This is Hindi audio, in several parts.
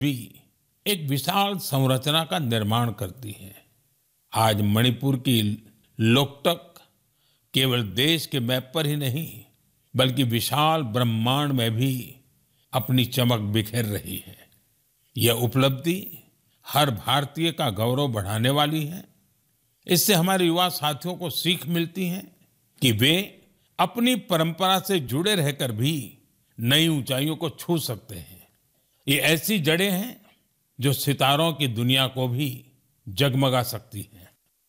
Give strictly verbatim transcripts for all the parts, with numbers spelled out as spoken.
भी एक विशाल संरचना का निर्माण करती है। आज मणिपुर की लोकटक केवल देश के मैप पर ही नहीं बल्कि विशाल ब्रह्मांड में भी अपनी चमक बिखेर रही है। यह उपलब्धि हर भारतीय का गौरव बढ़ाने वाली है। इससे हमारे युवा साथियों को सीख मिलती है कि वे अपनी परंपरा से जुड़े रहकर भी नई ऊंचाइयों को छू सकते हैं। ये ऐसी जड़ें हैं जो सितारों की दुनिया को भी जगमगा सकती हैं।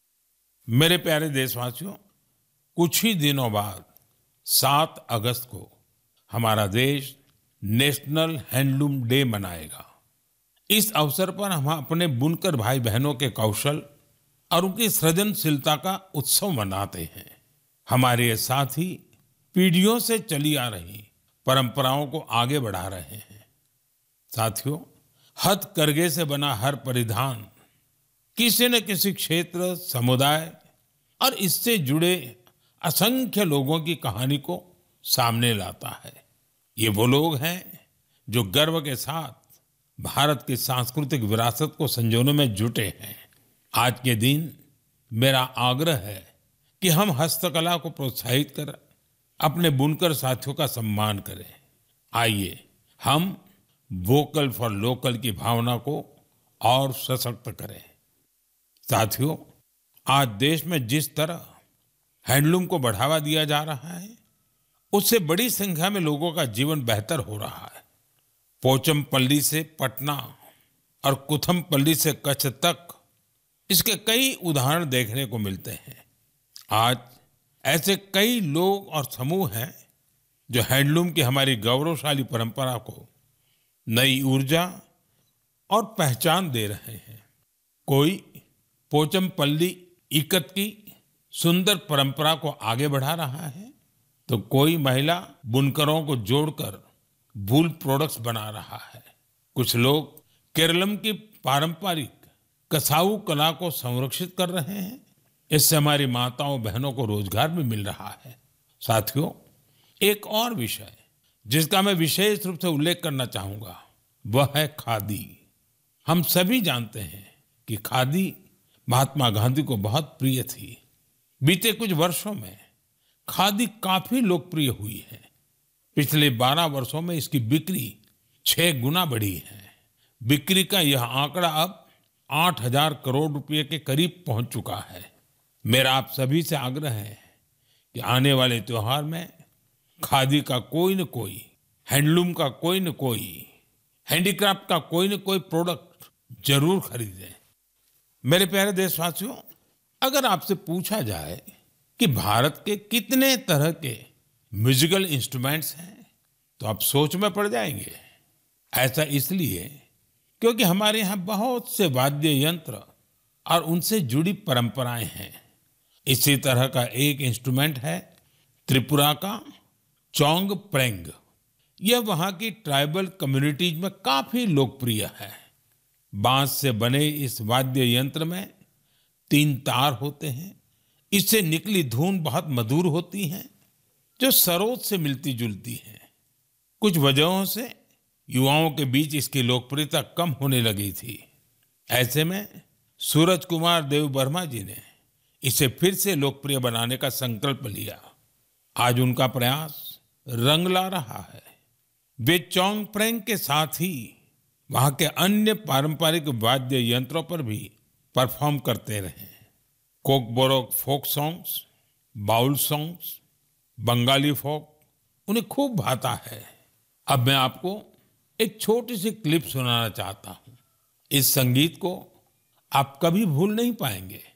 मेरे प्यारे देशवासियों, कुछ ही दिनों बाद सात अगस्त को हमारा देश नेशनल हैंडलूम डे मनाएगा। इस अवसर पर हम अपने बुनकर भाई बहनों के कौशल और उनकी सृजनशीलता का उत्सव मनाते हैं। हमारे ये साथी पीढ़ियों से चली आ रही परंपराओं को आगे बढ़ा रहे हैं। साथियों, हथकरघे से बना हर परिधान किसी न किसी क्षेत्र, समुदाय और इससे जुड़े असंख्य लोगों की कहानी को सामने लाता है। ये वो लोग हैं जो गर्व के साथ भारत की सांस्कृतिक विरासत को संजोने में जुटे हैं। आज के दिन मेरा आग्रह है कि हम हस्तकला को प्रोत्साहित कर अपने बुनकर साथियों का सम्मान करें। आइए हम वोकल फॉर लोकल की भावना को और सशक्त करें। साथियों, आज देश में जिस तरह हैंडलूम को बढ़ावा दिया जा रहा है, उससे बड़ी संख्या में लोगों का जीवन बेहतर हो रहा है। पोचमपल्ली से पटना और कुथमपल्ली से कच्छ तक इसके कई उदाहरण देखने को मिलते हैं। आज ऐसे कई लोग और समूह हैं जो हैंडलूम की हमारी गौरवशाली परंपरा को नई ऊर्जा और पहचान दे रहे हैं। कोई पोचमपल्ली इकत की सुंदर परंपरा को आगे बढ़ा रहा है, तो कोई महिला बुनकरों को जोड़कर वूल प्रोडक्ट्स बना रहा है। कुछ लोग केरलम की पारंपरिक कसाऊ कला को संरक्षित कर रहे हैं। इससे हमारी माताओं बहनों को रोजगार भी मिल रहा है। साथियों, एक और विषय जिसका मैं विशेष रूप से उल्लेख करना चाहूंगा वह है खादी। हम सभी जानते हैं कि खादी महात्मा गांधी को बहुत प्रिय थी। बीते कुछ वर्षों में खादी काफी लोकप्रिय हुई है। पिछले बारह वर्षों में इसकी बिक्री छह गुना बढ़ी है। बिक्री का यह आंकड़ा अब आठ हजार करोड़ रुपए के करीब पहुंच चुका है। मेरा आप सभी से आग्रह है कि आने वाले त्योहार में खादी का कोई न कोई, हैंडलूम का कोई न कोई, हैंडीक्राफ्ट का कोई न कोई प्रोडक्ट जरूर खरीदें। मेरे प्यारे देशवासियों, अगर आपसे पूछा जाए कि भारत के कितने तरह के म्यूजिकल इंस्ट्रूमेंट्स हैं, तो आप सोच में पड़ जाएंगे। ऐसा इसलिए क्योंकि हमारे यहाँ बहुत से वाद्य यंत्र और उनसे जुड़ी परंपराएं हैं। इसी तरह का एक इंस्ट्रूमेंट है त्रिपुरा का चोंग प्रेंग। यह वहाँ की ट्राइबल कम्युनिटीज में काफी लोकप्रिय है। बांस से बने इस वाद्य यंत्र में तीन तार होते हैं। इससे निकली धुन बहुत मधुर होती है, जो सरोद से मिलती जुलती है। कुछ वजहों से युवाओं के बीच इसकी लोकप्रियता कम होने लगी थी। ऐसे में सूरज कुमार देव वर्मा जी ने इसे फिर से लोकप्रिय बनाने का संकल्प लिया। आज उनका प्रयास रंग ला रहा है। वे चोंग प्रेंग के साथ ही वहां के अन्य पारंपरिक वाद्य यंत्रों पर भी परफॉर्म करते रहे। Kokborok folk songs, bowl songs, Bengali फोक उन्हें खूब भाता है। अब मैं आपको एक छोटी सी क्लिप सुनाना चाहता हूं। इस संगीत को आप कभी भूल नहीं पाएंगे।